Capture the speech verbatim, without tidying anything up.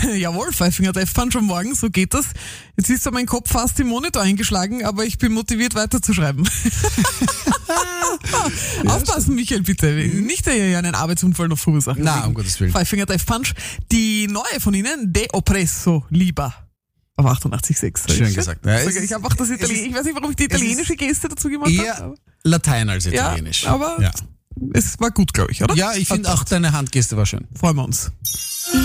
Jawohl, Five Finger Death Punch am Morgen, so geht das. Jetzt ist ja mein Kopf fast im Monitor eingeschlagen, aber ich bin motiviert weiterzuschreiben. Ja, aufpassen, Michael, bitte. Nicht hier einen Arbeitsunfall noch verursachen. Na, um Gottes Willen. Five Finger Death Punch. Die neue von Ihnen, De Oppresso Liba. Auf achtundachtzig Komma sechs. Schön gesagt. Ja, ich ich habe auch das Italien- ich weiß nicht, warum ich die italienische Geste dazu gemacht habe. Eher Latein als Italienisch. Ja, aber ja. es war gut, glaube ich, oder? Ja, ich finde auch deine Handgeste war schön. Freuen wir uns.